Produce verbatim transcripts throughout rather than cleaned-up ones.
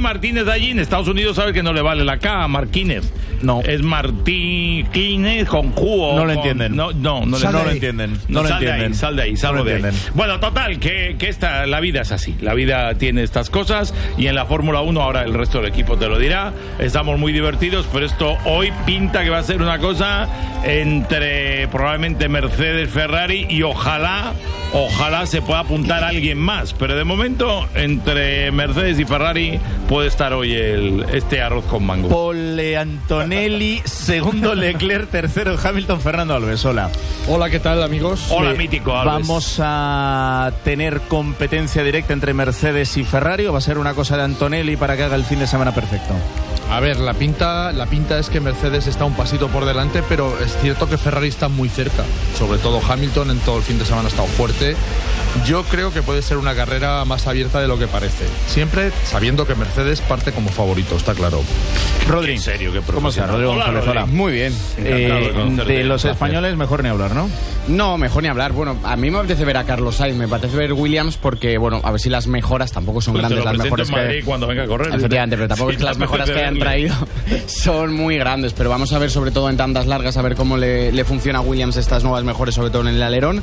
Martínez allí, en Estados Unidos sabes que no le vale la K a Martínez. No. Es Martínez con Q. No lo con, entienden. No, no, no, no le, lo entienden. No sal lo entienden. De ahí, sal de ahí, sal no de ahí. entienden. Bueno, total, que, que esta, la vida es así. La vida tiene estas cosas y en la Fórmula uno, ahora el resto del equipo te lo dirá, estamos muy divertidos, pero esto hoy pinta que va a ser una cosa entre probablemente Mercedes, Ferrari y ojalá, ojalá se pueda apuntar a alguien más. Pero de momento, entre Mercedes y Ferrari puede estar hoy el, este arroz con mango. Pole Antonelli, segundo Leclerc, tercero Hamilton, Fernando Alves. Hola. Hola, ¿qué tal, amigos? Hola, Eh, mítico Alves. ¿Vamos a tener competencia directa entre Mercedes y Ferrari o va a ser una cosa de Antonelli para que haga el fin de semana perfecto? A ver, la pinta, la pinta es que Mercedes está un pasito por delante, pero es cierto que Ferrari está muy cerca. Sobre todo Hamilton en todo el fin de semana ha estado fuerte. Yo creo que puede ser una carrera más abierta de lo que parece. Siempre sabiendo que Mercedes parte como favorito, está claro. Rodri, en serio, qué ¿cómo estás, Rodrigo Hola, González? Rodri. Hola. Muy bien. Encantado de Eh, conocerte. de los Gracias. españoles mejor ni hablar, ¿no? No, mejor ni hablar. Bueno, a mí me apetece ver a Carlos Sainz, me apetece ver Williams porque, bueno, a ver si las mejoras tampoco son Pues te grandes lo las presento mejores en Madrid que... cuando venga a correr. Efectivamente, pero tampoco Sí, es que las te mejoras que apetece hayan verle. traído son muy grandes, pero vamos a ver sobre todo en tandas largas a ver cómo le, le funciona a Williams estas nuevas mejores, sobre todo en el alerón.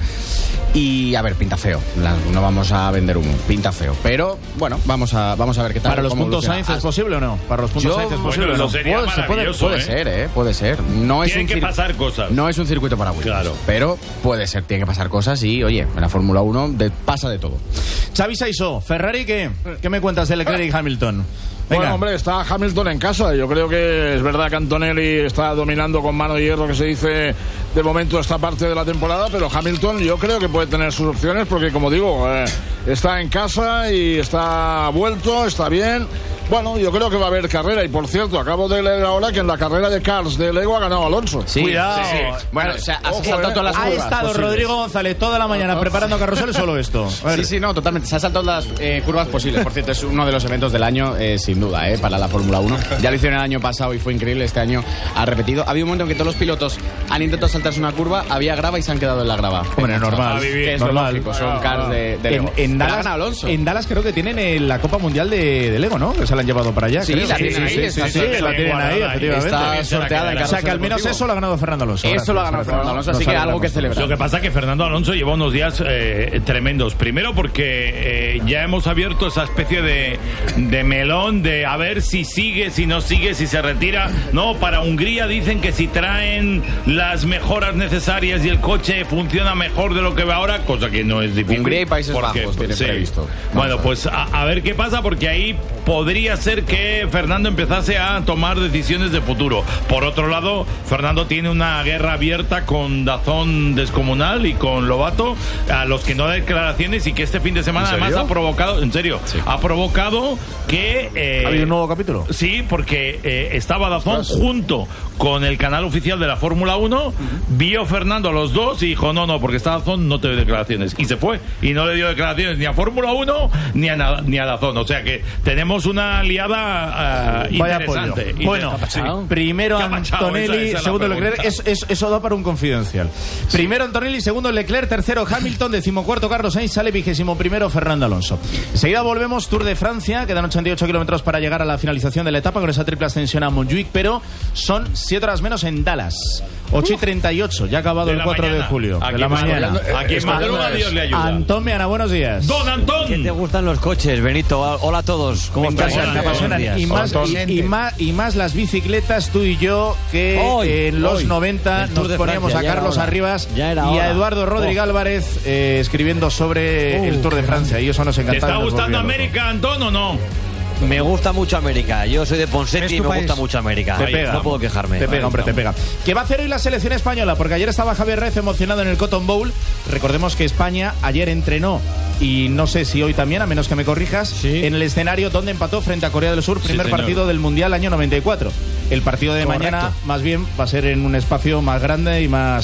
Y a ver, pinta feo. La- no vamos a vender humo, pinta feo. Pero bueno, vamos a, vamos a ver qué tal. ¿Para los cómo puntos evoluciona. Sainz es posible o no? ¿Para los puntos Yo- Sainz es bueno, posible o lo no? sería Puede, se puede, maravilloso, puede ¿eh? ser, ¿eh? Puede ser. No es Tienen un que cir- pasar cosas. No es un circuito para Williams. Claro. Pero puede ser, tiene que pasar cosas y, oye, en la Fórmula uno de- pasa de todo. Xavi Saisó, Ferrari, ¿qué? ¿Qué me cuentas de Leclerc y Hamilton? Venga. Bueno, hombre, está Hamilton en casa. Yo creo que es verdad que Antonelli está dominando con mano de hierro, que se dice de momento esta parte de la temporada, pero Hamilton yo creo que puede tener sus opciones porque, como digo, eh, está en casa y está vuelto, está bien. Bueno, yo creo que va a haber carrera. Y por cierto, acabo de leer ahora que en la carrera de Cars de Lego ha ganado Alonso. Sí, Cuidado. sí, sí. Bueno, o sea, has Ojo, saltado eh. todas las Ha curvas estado posibles. Rodrigo González toda la mañana preparando carrusel, solo esto. A ver. Sí, sí, no, totalmente. Se ha saltado todas las eh, curvas posibles. Por cierto, es uno de los eventos del año, eh, sin duda, eh, para la Fórmula uno. Ya lo hicieron el año pasado y fue increíble. Este año ha repetido. Ha habido un momento en que todos los pilotos han intentado saltarse una curva, había grava y se han quedado en la grava. Hombre, normal. Que es normal. lo lógico, son cars de, de En, Lego. en Pero ha Dallas, ganado Alonso. en Dallas creo que tienen eh, la Copa Mundial de, de Lego, ¿no? Que se la han llevado para allá. Sí, creo. la tienen ahí, sí, está sí, sí, bien la tienen ahí, guardada, efectivamente. está Bien, sorteada en O sea, que al menos deportivo. eso lo ha ganado Fernando Alonso. Eso lo ha ganado Fernando Alonso, así que algo que celebrar. Lo que pasa es que Fernando Alonso lleva unos días eh, tremendos. Primero porque eh, ya hemos abierto esa especie de, de melón de a ver si sigue, si no sigue, si se retira. No, para Hungría dicen que si traen las mejoras necesarias y el coche funciona mejor de lo que va ahora, cosa que no es difícil. Hungría y Países porque, Bajos tiene sí. previsto. Vamos Bueno, a ver. pues a, a ver qué pasa, porque ahí podría ser que Fernando empezase a tomar decisiones de futuro. Por otro lado, Fernando tiene una guerra abierta con Dazón descomunal y con Lobato, a los que no da declaraciones y que este fin de semana ¿En serio? además ha provocado, en serio, ha provocado que... eh, ¿Ha habido un nuevo capítulo? Sí, porque eh, estaba Dazón junto con el canal oficial de la Fórmula uno, vio Fernando a los dos y dijo, no, no, porque está Dazón, no te doy declaraciones. Y se fue, y no le dio declaraciones ni a Fórmula uno ni a, na- ni a Dazón. O sea que tenemos una liada uh, Vaya interesante. pollo. Bueno, Interesante. primero ¿Qué ha pasado? Antonelli, Esa- esa es la segundo pregunta. Leclerc. Es, es- eso da para un confidencial. Primero Antonelli, segundo Leclerc, tercero Hamilton, decimocuarto Carlos Sainz, sale vigésimo primero Fernando Alonso. Enseguida volvemos, Tour de Francia, quedan ochenta y ocho kilómetros para llegar a la finalización de la etapa con esa triple ascensión a Montjuic, pero son siete horas menos en Dallas. ocho y treinta y ocho, ya ha acabado De el la cuatro de mañana. julio. Aquí De la más- mañana. Aquí Es más madrugada Dios le ayuda. Antón Meana, buenos días. Don Antón. ¿Qué te gustan los coches, Benito? Hola a todos. ¿Cómo Me estáis? encantan, me Buenos apasionan. días. Y más, y, y más, y más las bicicletas, tú y yo, que Hoy, en los hoy. noventa El Tour nos de poníamos Francia, a ya era Carlos hora. Arribas Ya era y a hora. Eduardo Rodríguez Oh. Álvarez eh, escribiendo sobre Oh, el Tour de qué Francia. Y eso nos ¿Te encantaba. está y nos gustando volvía locos. América, Antón, o no? Me gusta mucho América. Yo soy de ¿Es Ponseti y tu me país? gusta mucho América. Te Ahí, pega. No puedo quejarme. Te pega, hombre, te pega. ¿Qué va a hacer hoy la selección española? Porque ayer estaba Javier Rez emocionado en el Cotton Bowl. Recordemos que España ayer entrenó, y no sé si hoy también, a menos que me corrijas, Sí. en el escenario donde empató frente a Corea del Sur, primer señor. partido del Mundial año noventa y cuatro. El partido de Correcto. mañana, más bien, va a ser en un espacio más grande y más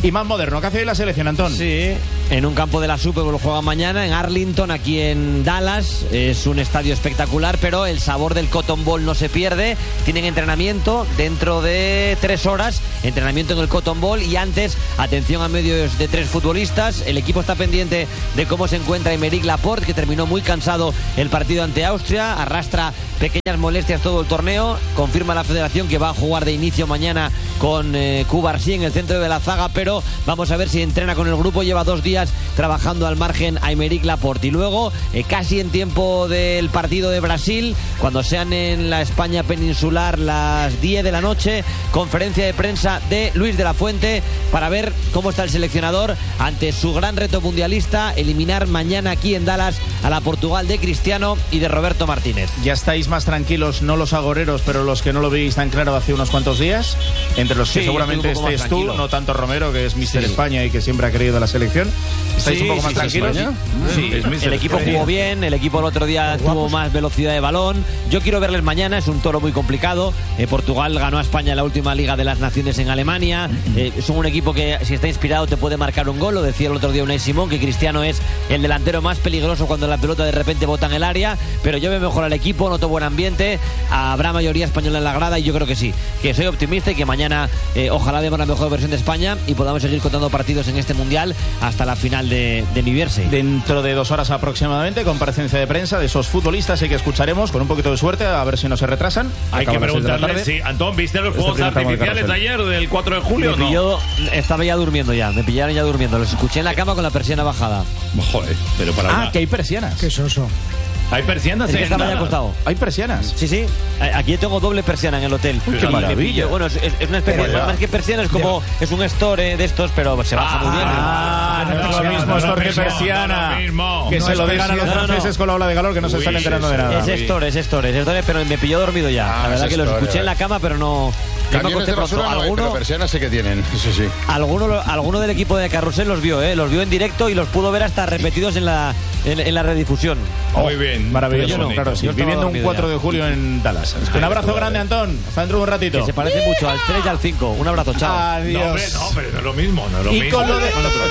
Y más moderno, ¿qué hace hoy la selección, Antón? Sí, en un campo de la Super Bowl juega mañana, en Arlington, aquí en Dallas. Es un estadio espectacular, pero el sabor del Cotton Bowl no se pierde. Tienen entrenamiento dentro de tres horas, entrenamiento en el Cotton Bowl, y antes, atención a medios de tres futbolistas. El equipo está pendiente de cómo se encuentra Aymeric Laporte, que terminó muy cansado el partido ante Austria, arrastra pequeñas molestias todo el torneo. Confirma la federación que va a jugar de inicio mañana con eh, Cubarsí en el centro de la zaga, pero vamos a ver si entrena con el grupo. Lleva dos días trabajando al margen a Aymeric Laporte. Y luego, eh, casi en tiempo del partido de Brasil, cuando sean en la España peninsular las diez de la noche, conferencia de prensa de Luis de la Fuente para ver cómo está el seleccionador ante su gran reto mundialista, eliminar mañana aquí en Dallas a la Portugal de Cristiano y de Roberto Martínez. ¿Ya estáis más tranquilos, no los agoreros, pero los que no lo veis tan claro hace unos cuantos días? Entre los que Sí, seguramente estoy un poco estés más tú, tranquilo. no tanto Romero, que es mister Sí. España y que siempre ha querido la selección. ¿Estáis Sí, un poco más sí, sí, tranquilos? España. Sí, es mister El equipo España. jugó bien, el equipo el otro día tuvo más velocidad de balón. Yo quiero verles mañana, es un toro muy complicado. Eh, Portugal ganó a España en la última Liga de las Naciones en Alemania. Eh, son un equipo que, si está inspirado, te puede marcar un gol. Lo decía el otro día Unai Simón, que Cristiano es el delantero más peligroso cuando la pelota de repente bota en el área. Pero yo veo mejor al equipo, noto buen ambiente. Habrá mayoría española en la grada y yo creo que sí, que soy optimista y que mañana eh, ojalá vemos la mejor versión de España y podamos seguir contando partidos en este Mundial hasta la final de, de New Jersey. Dentro de dos horas aproximadamente, comparecencia de prensa de esos futbolistas y que escucharemos con un poquito de suerte, a ver si no se retrasan. Hay Acaba que a las seis de la preguntarle tarde. si, Antón, ¿viste los fuegos primer tramo de artificiales carrusel. ayer del cuatro de julio Me o no? pilló, estaba ya durmiendo ya, me pillaron ya durmiendo. Los escuché en la cama con la persiana bajada. Joder, pero para Ah, una- que hay persianas. Qué soso. hay persianas El que en estaba ya Dallas. acostado. Hay persianas. Sí, sí. A- Aquí tengo doble persiana en el hotel. Uy, qué Y me maravilla. pilló- Bueno, es, es- es una especie, Pero ya. más que persiana, es como, es un store de estos, pero se baja muy bien. Ah, no, es lo mismo no, store no, que no, persiana. no, lo mismo. Que No se es lo digan a los persiana, no, no. franceses con la ola de calor que no se Uy, están enterando sí, de sí. nada. Es store, es store, es store, pero me pilló dormido ya. Ah, la verdad es que los store, escuché en la cama, pero no. yo me Camiones acosté de pronto. basura no hay, Alguno, pero persianas sí que tienen. Sí, sí. alguno, alguno del equipo de Carrusel los vio, ¿eh? Los vio en directo y los pudo ver hasta repetidos en la, en, en la redifusión. Muy bien. Maravilloso, Pero yo no. claro, sí. Yo estaba Viviendo un dormido cuatro ya. de julio en Dallas. Un abrazo grande, Antón. Hasta dentro de un ratito. Que se parece mucho al tres y al cinco. Un abrazo, chao. No, Adiós. hombre, no, pero no es lo mismo, no es lo Y mismo. con lo, de,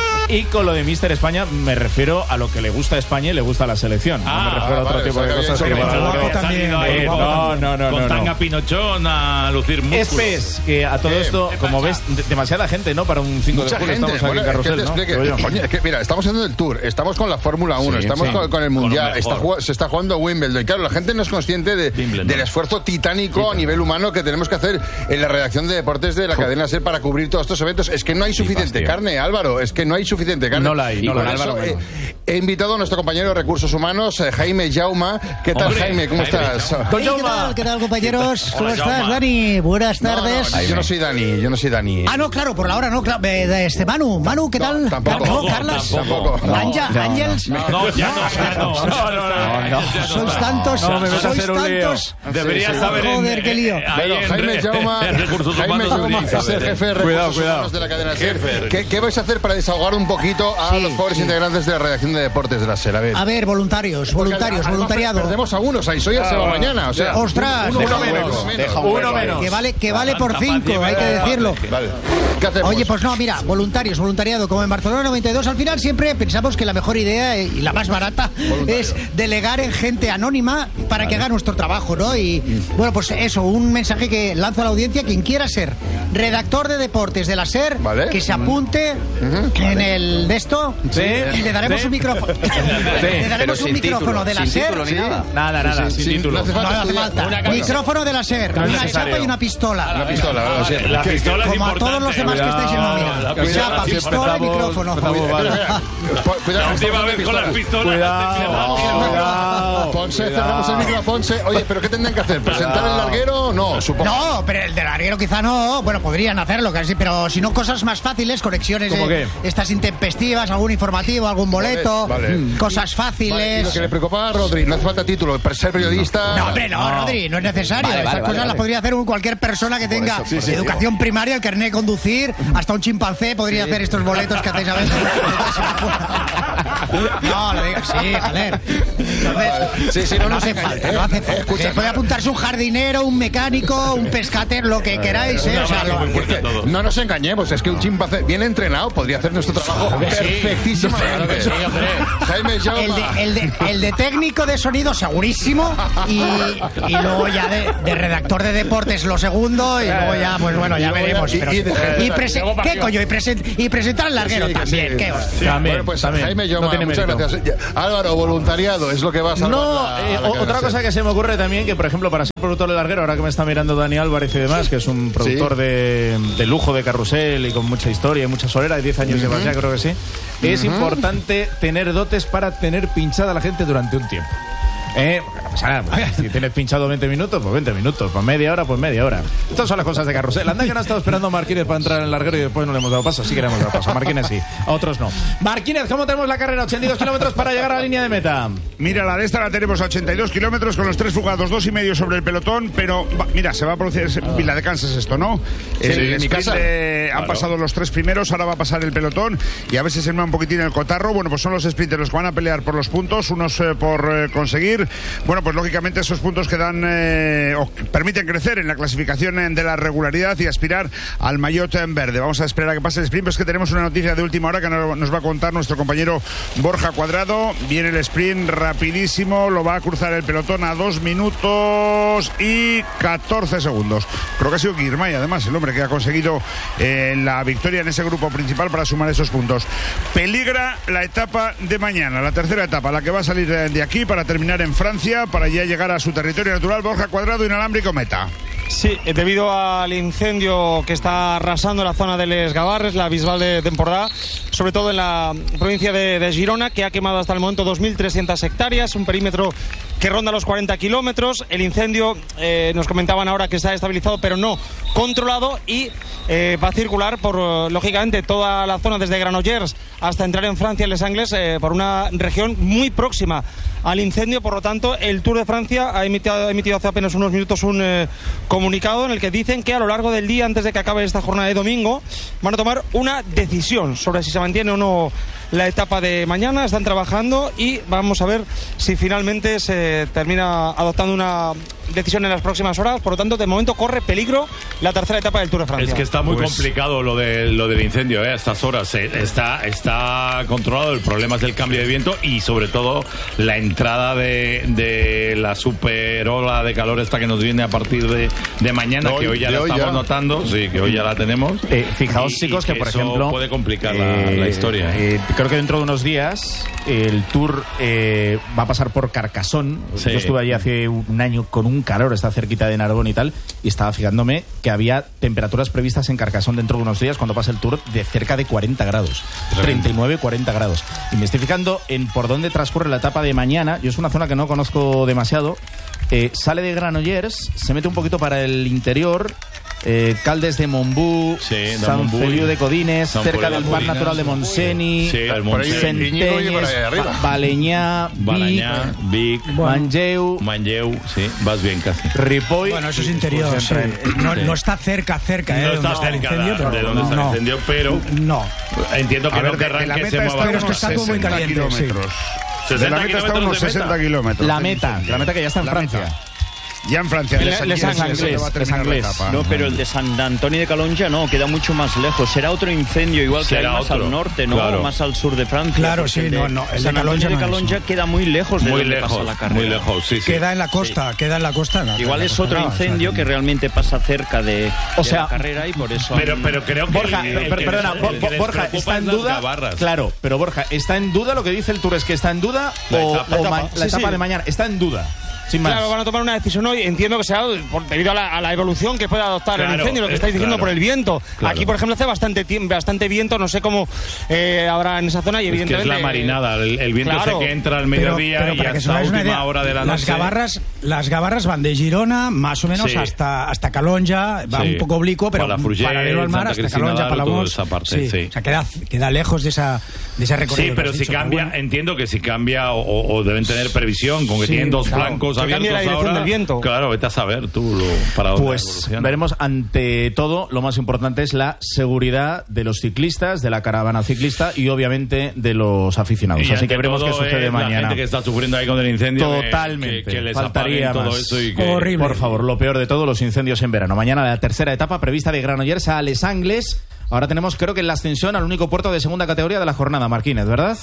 y con lo de mister España me refiero a lo que le gusta a España y le gusta a la selección. no Ah, me refiero a otro vale, tipo o sea, de que cosas. había que hecho bueno, guapo que- también, Eh, guapo no, no, no, Con no, tanga no. pinochón a lucir músculos. Es pez que a todo ¿Qué? esto, ¿Qué como pasa? ves, de- demasiada gente, ¿no? Para un cinco Mucha de julio gente. estamos aquí Bueno, en es que Carrusel, te ¿no? explique. Digo yo. Coño, es que mira, estamos haciendo el Tour, estamos con la Fórmula uno, Sí, estamos sí. con, con el Con lo Mundial, mejor. está jugando- se está jugando Wimbledon. Y claro, la gente no es consciente de- Wimbledon. del esfuerzo titánico a nivel humano que tenemos que hacer en la redacción de deportes de la cadena SER para cubrir todos estos eventos. Es que no hay suficiente tío. carne, Álvaro, es que no hay suficiente carne. No la hay, Y no con la hay. eso, Álvaro, eh, menos. he invitado a nuestro compañero de Recursos Humanos, eh, Jaime Jauma. ¿Qué tal, Hombre, Jaime? ¿Cómo Jaime estás? Don Hey, ¿qué Jaume. tal? ¿Qué tal, compañeros? ¿Cómo Hola, estás, Jaume. Dani? Buenas No, no, tardes. yo no soy Dani, yo no soy Dani. Ah, no, claro, por la hora no, claro. Eh, de este Manu, Manu, ¿qué No, tal? tampoco. Car- no, Carlas. Tampoco. Anja- No, no, Ángels. No, ya no, ya no. No, no, no, no. Sois tantos, No, me vas a sois hacer un lío. tantos. Deberías Sí, sí. saber en- Joder, qué lío. eh, ahí Bueno, en Jaime re- Jauma, en Recursos Jaime Humanos Jauma deberías es el saber. jefe de Recursos Cuidado, cuidado. Humanos de la cadena SER. Jefe. ¿Qué, qué vais a hacer para desahogar un poquito a Sí, los pobres sí. integrantes de la redacción de deportes de la SER? A ver. A ver, voluntarios, voluntarios, Además, voluntariado. Perdemos a uno, Saiz, hoy se va mañana. O sea, Ostras, uno, Uno uno menos. menos. Uno menos. Que vale, que vale por Tanta cinco, paciencia, hay que decirlo. Vale. ¿Qué hacemos? Oye, pues no, mira, voluntarios, voluntariado. Como en Barcelona noventa y dos, al final siempre pensamos que la mejor idea eh, y la más barata es delegar en gente anónima para que haga nuestro trabajo, ¿no? Y bueno, pues eso, un mensaje que lanzo a la audiencia. Quien quiera ser redactor de deportes de la SER, Vale. que se apunte en el de esto Sí. y le daremos Sí. un micrófono. Le daremos un micrófono de la SER. Sí. Nada, nada, Sí, sin sí, título. no hace No falta hace estudiar. falta. Una cosa. Micrófono de la SER, No es una necesario. chapa y una pistola. Una pistola, ¿verdad? Sí. La pistola es Como a importante. todos los demás que estáis en Cuidado, nómina. la pistola Chapa, sí, pistola y empezamos- micrófono. empezamos mal. Mira, mira. Po- Cuidado, La última vez con las pistolas. Cuidado, te- cuidado. Ponce, Cuidado. cerramos el micro a Ponce. Oye, ¿pero qué tendrán que hacer? ¿Presentar el larguero? No, supongo. No, pero el del larguero quizá no. Bueno, podrían hacerlo, casi, pero si no, cosas más fáciles, conexiones ¿Cómo eh, qué? estas intempestivas, algún informativo, algún boleto, Vale, vale. cosas Vale, y fáciles. lo que le preocupaba a Rodri, no hace falta título, para ser periodista. No, hombre, no, Rodri, no es necesario. Vale, Estas vale, cosas vale, las vale. podría hacer un- cualquier persona que tenga eso, sí, sí, educación primaria, el carnet de conducir, hasta un chimpancé podría hacer estos boletos que hacéis a veces. No, lo digo, sí, joder. Entonces, Sí, sí, no, no no hace se falta, engañe, no ¿eh? hace falta. Escucha. Que puede apuntarse un jardinero, un mecánico, un pescater, lo que queráis, ¿eh? O sea, lo- Muy fuerte todo. No nos engañemos, es que un chimpancé bien entrenado podría hacer nuestro trabajo perfectísimamente. Jaime el, Jaume. de, el, de, el de técnico de sonido segurísimo y, y luego ya de, de redactor de deportes lo segundo y luego ya, pues bueno, ya Y luego veremos. ya- y- pero- y de- y prese- ¿Qué coño? Y, present- y presentar al larguero Sí, que también, sí. ¿qué hostia? También, Bueno, pues también. Jaime No Jaume, tiene muchas mérito. gracias. Ya, Álvaro, voluntariado es lo que va a salvar No, la- eh, la o- otra cadena cosa SER. que se me ocurre también, que por ejemplo, para ser productor del larguero, ahora que me está mirando Dani Álvarez y demás, que es un productor Sí. de, de lujo de carrusel y con mucha historia y mucha solera, de diez años llevas ya, creo que sí, es importante tener dotes para tener pinchada a la gente durante un tiempo. Eh, porque no pasa nada, pues, si tienes pinchado veinte minutos, pues veinte minutos, pues media hora, pues media hora. Estas son las cosas de carrusel. Anda que no ha estado esperando a Marquínez para entrar en el larguero y después no le hemos dado paso. Sí que le hemos dado paso. A Marquínez sí, a otros no. Marquínez, ¿cómo tenemos la carrera? ochenta y dos kilómetros para llegar a la línea de meta. Mira, la de esta la tenemos a ochenta y dos kilómetros con los tres fugados, dos y medio sobre el pelotón, pero va, mira, se va a producir ese- Vila de Kansas esto, ¿no? Sí, el en mi sprint casa. de- Han pasado los tres primeros, ahora va a pasar el pelotón y a veces se me un poquitín el cotarro. Bueno, pues son los sprinters los que van a pelear por los puntos, unos eh, por eh, conseguir. Bueno, pues lógicamente esos puntos que dan eh, o que permiten crecer en la clasificación eh, de la regularidad y aspirar al maillot en verde. Vamos a esperar a que pase el sprint, pero es que tenemos una noticia de última hora que no- nos va a contar nuestro compañero Borja Cuadrado. Viene el sprint rapidísimo, lo va a cruzar el pelotón a dos minutos y catorce segundos. Creo que ha sido Guirmay, además, el hombre que ha conseguido eh, la victoria en ese grupo principal para sumar esos puntos. Peligra la etapa de mañana, la tercera etapa, la que va a salir de de aquí para terminar en Francia, para ya llegar a su territorio natural. Borja Cuadrado, inalámbrico, meta. Sí, debido al incendio que está arrasando la zona de Les Gavarres, la Bisbal de Tempordà, sobre todo en la provincia de, de Girona, que ha quemado hasta el momento dos mil trescientas hectáreas, un perímetro que ronda los cuarenta kilómetros. El incendio, eh, nos comentaban ahora que está estabilizado, pero no controlado, y eh, va a circular por, eh, lógicamente, toda la zona desde Granollers hasta entrar en Francia, en Les Angles, eh, por una región muy próxima al incendio. Por lo tanto, el Tour de Francia ha emitido, ha emitido hace apenas unos minutos un eh, comunicado en el que dicen que a lo largo del día, antes de que acabe esta jornada de domingo, van a tomar una decisión sobre si se mantiene o no la etapa de mañana. Están trabajando y vamos a ver si finalmente se termina adoptando una decisión en las próximas horas. Por lo tanto, de momento corre peligro la tercera etapa del Tour de Francia. Es que está muy Pues- complicado lo, de, lo del incendio, ¿eh? A estas horas. Eh, Está, está controlado. El problema es el cambio de viento y, sobre todo, la entrada de, de la super ola de calor esta que nos viene a partir de, de mañana, De hoy, que hoy ya de la hoy estamos ya. notando. Sí, que hoy ya la tenemos. Eh, fijaos, Y- chicos, y que por eso ejemplo puede complicar la, eh, la historia. ¿eh? eh, creo que dentro de unos días el Tour eh, va a pasar por Carcassonne. Sí. Yo estuve allí hace un año con un calor, está cerquita de Narbonne y tal, y estaba fijándome que había temperaturas previstas en Carcassonne dentro de unos días cuando pase el Tour de cerca de cuarenta grados, treinta y nueve, cuarenta grados. Y me estoy fijando en por dónde transcurre la etapa de mañana. Yo es una zona que no conozco demasiado. Eh, sale de Granollers, se mete un poquito para el interior. Eh, Caldes de Montbú, Sí, de San Montbú. Feliu de Codines, San cerca Feliu de del Parc Codines. Natural de Montseny, Sí, el Por ahí, Montseny. Íñigo y por ahí Centelles, arriba. Ba- Balenyà, Balañá, Vic, Vic, Manlleu, Manlleu, sí, vas bien casi. Ripoll. Bueno, eso es interior. Pues sí. entra en- No, Sí. no está cerca, cerca, ¿eh? No de está donde está el cerca incendio, de- pero de donde está el no. incendio, pero No. entiendo que A ver, no de- querrán de la que se meta mueva. está Pero es que unos está todo muy sesenta caliente, kilómetros. De sesenta la meta está kilómetros unos de meta. sesenta kilómetros. La meta, la meta que ya está en La Francia. meta. Ya en Francia, Les- Les Les Angles, Angles, se va a Les terminar la Angles. etapa. No, pero el de San Antonio de Calonja no, queda mucho más lejos. Será otro incendio, igual que hay Será más otro, al norte, ¿no? claro. Más al sur de Francia. Claro, porque sí, el de no, no, el de San Antonio Calonja de no es. Calonja queda muy lejos de Muy donde lejos, pasa la carrera. muy lejos, sí, sí. Queda en la costa, queda en la costa. no, Igual en la es costa otro no, o sea, incendio que realmente pasa cerca de, O de sea, la carrera y por eso... Pero, han- pero creo que Borja, el- el per- que perdona, les- Bo- el que Bo- les Borja, preocupa ¿está en es las duda? gabarras. Claro, pero Borja, ¿está en duda lo que dice el Tour? ¿Es que está en duda La o, etapa. o La ma- etapa, la sí, etapa sí. de mañana? Está en duda, sin más. Claro, van a tomar una decisión hoy. Entiendo que sea por- debido a la, a la evolución que puede adoptar el Claro, incendio, lo que eh, estáis diciendo claro. por el viento. Claro. Aquí, por ejemplo, hace bastante tiempo, bastante viento. No sé cómo eh, habrá en esa zona y Es que es evidentemente. la marinada, el, el viento Claro. ese que entra al Pero, mediodía pero y para que os hasta hagáis una última idea, hora de la las noche. gabarras, las gabarras van de Girona, más o menos, Sí. hasta, hasta Calonja, va Sí. un poco oblicuo, pero Palafrugell, paralelo al mar, Santa hasta Cristina Calonja, d'Aro, toda Palamós. esa parte, sí. O sea, queda, queda lejos de esa de ese recorrido. Sí, que pero has si dicho, cambia, bueno. entiendo que si cambia o, o deben tener previsión, con que Sí, tienen dos claro. flancos abiertos cambie la dirección ahora, del viento. Claro, vete a saber tú lo, para dónde Pues evoluciona. veremos. Ante todo, lo más importante es la seguridad de los ciclistas, de la caravana ciclista y obviamente de los aficionados. Y Así que ante veremos qué todo sucede es la mañana. gente que está sufriendo ahí con el incendio. Totalmente. Que, que les Faltaría apaguen todo más. eso y que... Horrible. Por favor, lo peor de todo, los incendios en verano. Mañana la tercera etapa prevista de Granollers a Les Angles. Ahora tenemos, creo que en la ascensión al único puerto de segunda categoría de la jornada, Marquínez, ¿verdad?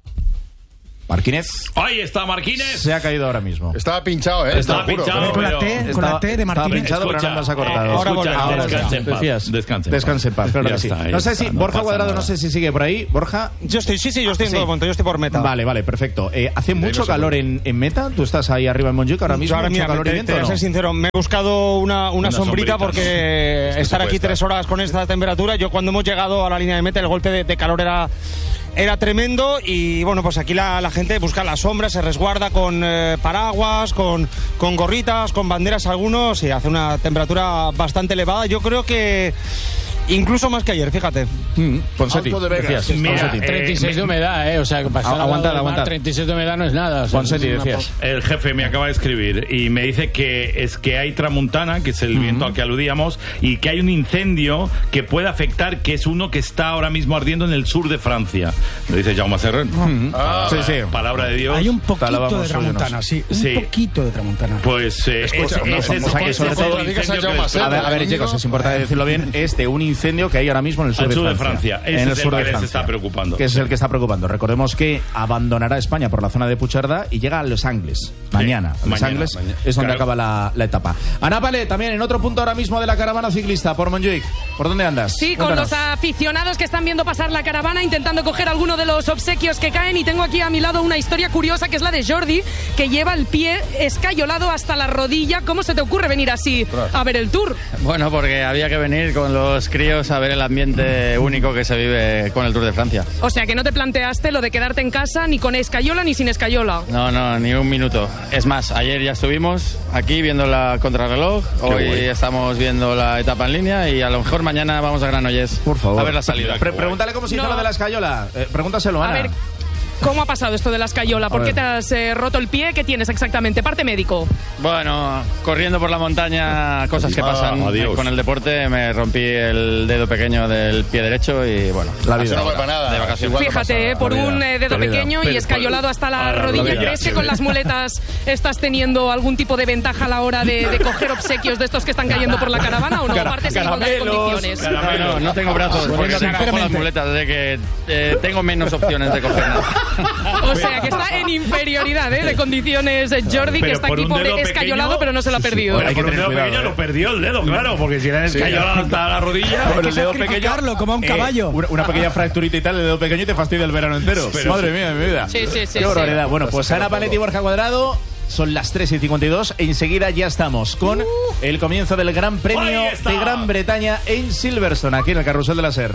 Marquínez. Ahí está Marquínez. Se ha caído ahora mismo. Estaba pinchado, ¿eh? Estaba Te lo juro. pinchado. Con la pero T, con Estaba- la T de estaba Martínez. pinchado, pero Escucha, no se ha cortado. eh, Ahora escucha, volverá. descansa en paz. Decías. Descansa en paz. Descanse en paz, claro Ya que sí. está, ya No sé está, si no Borja pasa Cuadrado, nada. no sé si sigue por ahí. Borja. Yo estoy, sí, sí, yo estoy en Sí. todo momento, yo estoy por meta. Vale, vale, perfecto. Eh, ¿Hace mucho calor en, en Meta? ¿Tú estás ahí arriba en Montjuic ahora mismo? Yo ahora, ¿Mucho mira, calor y te, viento te voy o a no? ser sincero, me he buscado una, una, Una sombrita sombrita. porque Es que estar se aquí puede tres estar. horas con esta temperatura, yo cuando hemos llegado a la línea de meta el golpe de, de calor era, era tremendo y bueno, pues aquí la, la gente busca la sombra, se resguarda con eh, paraguas, con, con gorritas, con banderas algunos y hace una temperatura bastante elevada. Yo creo que incluso más que ayer, fíjate. Mm, Ponseti, Alto de Vegas. decías. Mira, Ponseti. eh, treinta y seis de humedad, ¿eh? O sea, que pasar Ah, aguantad, al lado del mar, aguantad. treinta y seis de humedad no es nada. O sea, Ponseti, es una decías. El jefe me acaba de escribir y me dice que es que hay tramuntana, que es el viento al que aludíamos, y que hay un incendio que puede afectar, que es uno que está ahora mismo ardiendo en el sur de Francia. Lo dice Jaume Serren. Ah, Sí, sí. Palabra de Dios. Hay un Te poquito alabamos, de tramuntana, sí. Un Sí. poquito de tramuntana. Pues eh, Escucha, es, no, es no, eso, o sea que es sobre ese todo incendio digas a que Jaume después- Serra. A ver, a ver, chicos, es importante decirlo bien, es de un incendio que hay ahora mismo en el sur, Al de, sur de Francia. Francia. Ese En el es el sur que de les Francia. está preocupando. Que es el que está preocupando. Recordemos que abandonará España por la zona de Puigcerdá y llega a Los Angles. Mañana. Los mañana, Angles mañana. es donde Claro. acaba la, la etapa. Ana Pale, también en otro punto ahora mismo de la caravana ciclista por Montjuic. ¿Por dónde andas? Sí, con Cuéntanos. los aficionados que están viendo pasar la caravana, intentando coger alguno de los obsequios que caen. Y tengo aquí a mi lado una historia curiosa, que es la de Jordi, que lleva el pie escayolado hasta la rodilla. ¿Cómo se te ocurre venir así a ver el Tour? Bueno, porque había que venir con los críos a ver el ambiente único que se vive con el Tour de Francia. O sea, que no te planteaste lo de quedarte en casa ni con escayola ni sin escayola. No, no, ni un minuto. Es más, ayer ya estuvimos aquí viendo la contrarreloj, hoy guay. estamos viendo la etapa en línea y a lo mejor mañana vamos a Granollers. Por favor. A ver la salida. Pre- pregúntale cómo se hizo No. lo de la escayola. Eh, pregúntaselo, A Ana. ver, ¿cómo ha pasado esto de la escayola? ¿Por A qué ver. te has eh, roto el pie? ¿Qué tienes exactamente? Parte médico. Bueno, corriendo por la montaña, cosas que Ah, pasan adiós. con el deporte, me rompí el dedo pequeño del pie derecho y bueno. La así vida. No vuelva nada. De vacaciones. Igual no pasa Fíjate, eh, nada. por La vida, un eh, dedo la vida. pequeño y Pero, escayolado hasta la a la rodilla. rodilla, ¿Crees que sí. con las muletas estás teniendo algún tipo de ventaja a la hora de, de coger obsequios de estos que están cayendo por la caravana o no? Cara- Partes en igualdad de caramelos, condiciones. No, no, no tengo brazos porque no cojo las muletas, así que eh, tengo menos opciones de coger nada. O sea, que está en inferioridad ¿eh? de condiciones eh, Jordi, que Pero está por aquí un pobre dedo escayolado, pequeño- pero no se lo ha perdido. Bueno, Hay que por un tener dedo cuidado, pequeño eh. lo perdió el dedo, claro, porque si le han escayolado hasta la rodilla... Pero el dedo pequeño. sacrificarlo como a un eh, caballo. una, una pequeña fracturita y tal, el dedo pequeño y te fastidia el verano entero. Pero- Madre mía de mi vida. Sí, sí, sí, Qué sí. barbaridad. Bueno, pues Ana Paletti y Borja Cuadrado. Son las tres y cincuenta y dos. Enseguida ya estamos con el comienzo del Gran Premio Ahí está. de Gran Bretaña en Silverstone, aquí en el Carrusel de la Ser.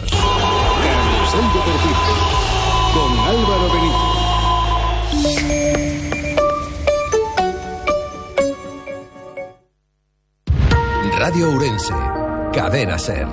Carrusel Deportivo con Álvaro Benito. Radio Ourense, Cadena Ser.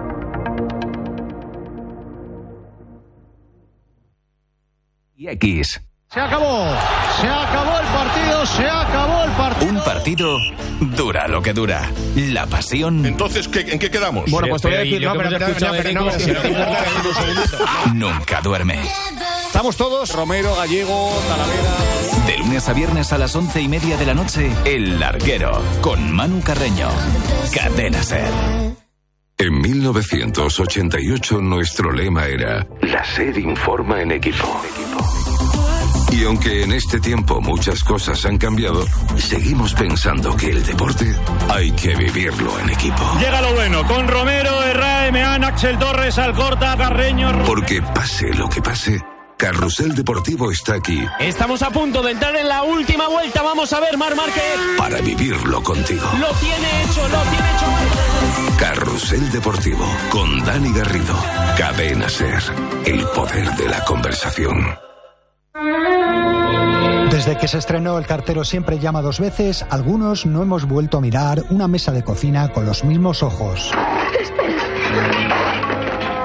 Y X. Se acabó, se acabó el partido, se acabó el partido. Un partido dura lo que dura. La pasión Entonces, ¿qué, ¿en qué quedamos? Bueno, pues te voy a Pero, ¿y decir, lo no, que pero, hemos pero, no, escuchado de pero no, Nico? si no te importa, decir un segundito. nunca duerme. Estamos todos, Romero, Gallego, Talavera. De lunes a viernes a las once y media de la noche, El Larguero, con Manu Carreño. Cadena Ser. En mil novecientos ochenta y ocho nuestro lema era La SER informa en equipo. Y aunque en este tiempo muchas cosas han cambiado, seguimos pensando que el deporte hay que vivirlo en equipo. Llega lo bueno, con Romero, Herrera, Meán, Axel Torres, Alcorta, Carreño... Porque pase lo que pase, Carrusel Deportivo está aquí Estamos a punto de entrar en la última vuelta, vamos a ver, Marc Márquez. para vivirlo contigo. Lo tiene hecho, lo tiene hecho. Carrusel Deportivo, con Dani Garrido. Cadena Ser, el poder de la conversación. Desde que se estrenó El cartero siempre llama dos veces, algunos no hemos vuelto a mirar una mesa de cocina con los mismos ojos.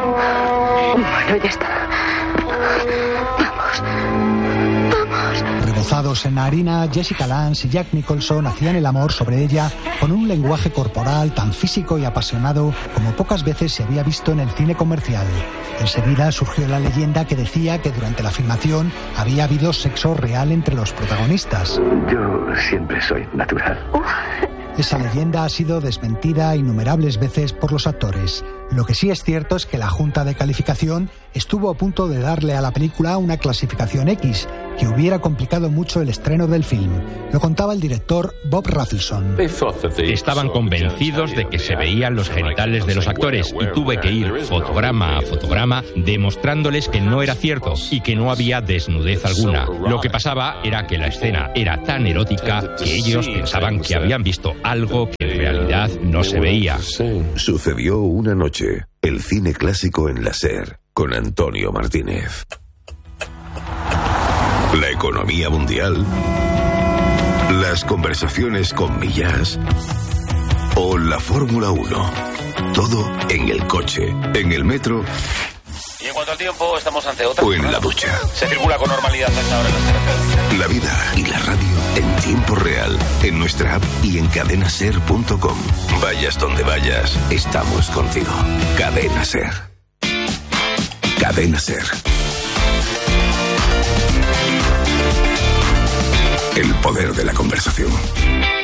Bueno, ya está. Vamos. Vamos. Embrozados en la harina, Jessica Lange y Jack Nicholson hacían el amor sobre ella con un lenguaje corporal tan físico y apasionado como pocas veces se había visto en el cine comercial. Enseguida surgió la leyenda que decía que durante la filmación había habido sexo real entre los protagonistas. Yo siempre soy natural. Esa leyenda ha sido desmentida innumerables veces por los actores. Lo que sí es cierto es que la Junta de Calificación estuvo a punto de darle a la película una clasificación X, que hubiera complicado mucho el estreno del film. Lo contaba el director Bob Rafelson. Estaban convencidos de que se veían los genitales de los actores y tuve que ir fotograma a fotograma demostrándoles que no era cierto y que no había desnudez alguna. Lo que pasaba era que la escena era tan erótica que ellos pensaban que habían visto algo que en realidad no se veía. Sucedió una noche. El cine clásico en la SER con Antonio Martínez. La economía mundial, las conversaciones con Millás o la Fórmula uno. Todo en el coche, en el metro. Y en cuanto al tiempo, estamos ante otra. O en la ducha. Se circula con normalidad hasta ahora en las carreteras. La vida y la radio en tiempo real, en nuestra app y en cadena ser punto com. Vayas donde vayas, estamos contigo. Cadena Ser. Cadena Ser. El poder de la conversación.